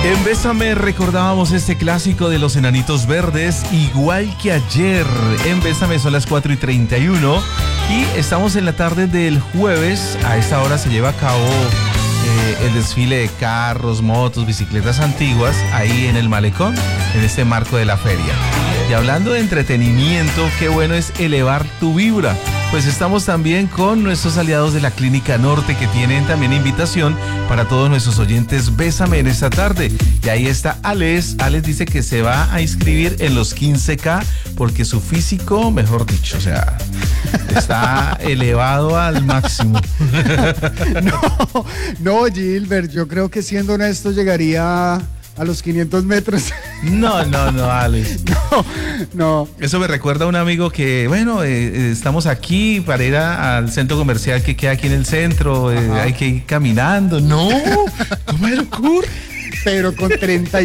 En Bésame recordábamos este clásico de los Enanitos Verdes, igual que ayer. En Bésame son las 4:31 y estamos en la tarde del jueves. A esta hora se lleva a cabo el desfile de carros, motos, bicicletas antiguas ahí en el malecón, en este marco de la feria. Y hablando de entretenimiento, qué bueno es elevar tu vibra. Pues estamos también con nuestros aliados de la Clínica Norte, que tienen también invitación para todos nuestros oyentes Bésame en esta tarde. Y ahí está Alex. Alex dice que se va a inscribir en los 15K porque su físico, mejor dicho, o sea, está elevado al máximo. No, Gilbert, yo creo que siendo honesto llegaría a los 500 metros. No, Alex. No. Eso me recuerda a un amigo que, bueno, estamos aquí para ir al centro comercial que queda aquí en el centro, hay que ir caminando. No, ¿cómo me ocurre? Pero con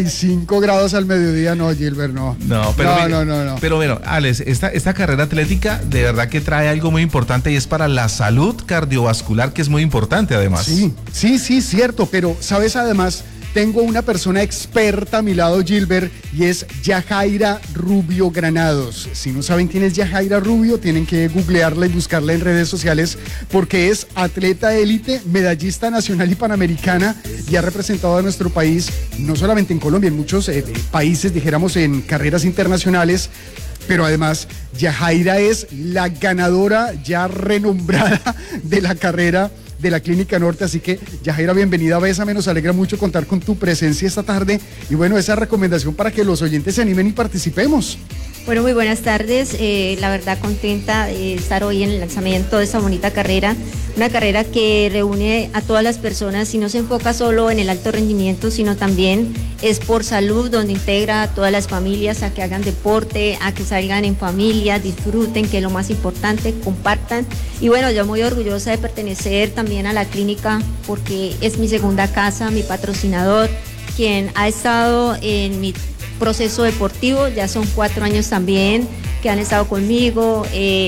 35 grados al mediodía, no, Gilbert, no. No, pero no. Pero bueno, Alex, esta carrera atlética de verdad que trae algo muy importante y es para la salud cardiovascular, que es muy importante además. Sí, cierto, pero sabes, además tengo una persona experta a mi lado, Gilbert, y es Yajaira Rubio Granados. Si no saben quién es Yajaira Rubio, tienen que googlearla y buscarla en redes sociales, porque es atleta élite, medallista nacional y panamericana, y ha representado a nuestro país, no solamente en Colombia, en muchos países, dijéramos, en carreras internacionales. Pero además, Yajaira es la ganadora ya renombrada de la carrera de la Clínica Norte, así que Yajaira, bienvenida a Bésame, nos alegra mucho contar con tu presencia esta tarde y bueno, esa recomendación para que los oyentes se animen y participemos. Bueno, muy buenas tardes, la verdad contenta de estar hoy en el lanzamiento de esta bonita carrera, una carrera que reúne a todas las personas y no se enfoca solo en el alto rendimiento, sino también es por salud, donde integra a todas las familias a que hagan deporte, a que salgan en familia, disfruten, que es lo más importante, compartan. Y bueno, yo muy orgullosa de pertenecer también a la clínica porque es mi segunda casa, mi patrocinador, quien ha estado en mi proceso deportivo, ya son 4 años también que han estado conmigo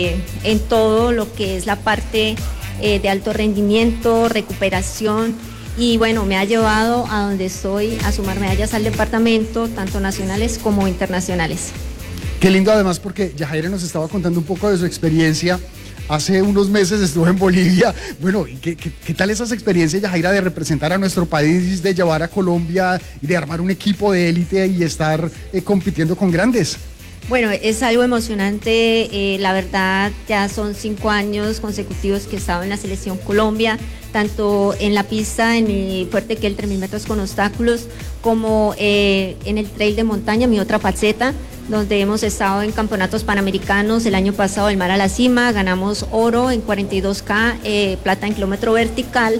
en todo lo que es la parte de alto rendimiento, recuperación, y bueno, me ha llevado a donde estoy a sumar medallas al departamento, tanto nacionales como internacionales. Qué lindo además, porque Yajaira nos estaba contando un poco de su experiencia. Hace unos meses estuve en Bolivia. Bueno, ¿qué tal esas experiencias, Yajaira, de representar a nuestro país, de llevar a Colombia y de armar un equipo de élite y estar compitiendo con grandes? Bueno, es algo emocionante, la verdad ya son 5 años consecutivos que he estado en la selección Colombia, tanto en la pista, en mi fuerte que el 3.000 metros con obstáculos, como en el trail de montaña, mi otra faceta, donde hemos estado en campeonatos panamericanos. El año pasado el Mar a la Cima, ganamos oro en 42K, plata en kilómetro vertical.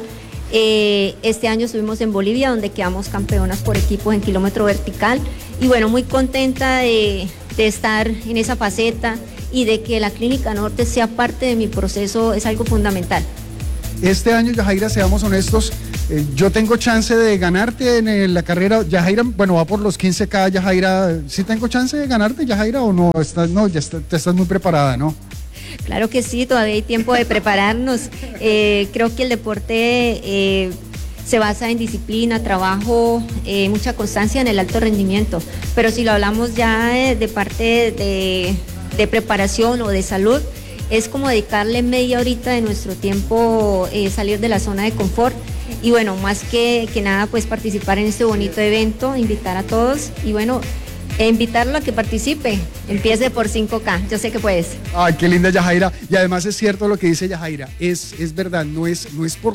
Este año estuvimos en Bolivia, donde quedamos campeonas por equipos en kilómetro vertical, y bueno, muy contenta de estar en esa faceta y de que la Clínica Norte sea parte de mi proceso es algo fundamental. Este año, Yajaira, seamos honestos, yo tengo chance de ganarte en la carrera. Yajaira, bueno, va por los 15K, Yajaira. ¿Sí tengo chance de ganarte, Yajaira, o no? Estás muy preparada, ¿no? Claro que sí, todavía hay tiempo de prepararnos. Creo que el deporte se basa en disciplina, trabajo, mucha constancia en el alto rendimiento. Pero si lo hablamos ya de parte de preparación o de salud, es como dedicarle media horita de nuestro tiempo, salir de la zona de confort. Y bueno, más que nada, pues participar en este bonito evento, invitar a todos y bueno, invitarlo a que participe, empiece por 5K, yo sé que puedes. Ay, qué linda, Yajaira. Y además es cierto lo que dice Yajaira, es verdad, no es por...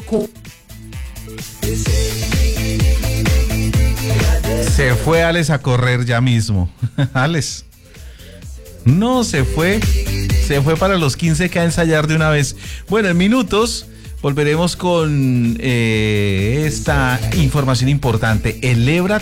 Se fue Alex a correr ya mismo. Alex. No, se fue para los 15K a ensayar de una vez. Bueno, en minutos volveremos con esta información importante. Eleva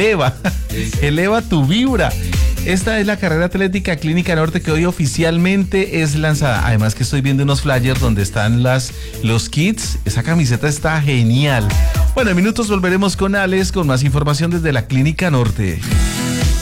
tu vibra. Esta es la carrera atlética Clínica Norte que hoy oficialmente es lanzada. Además que estoy viendo unos flyers donde están los kits. Esa camiseta está genial. Bueno, en minutos volveremos con Alex con más información desde la Clínica Norte.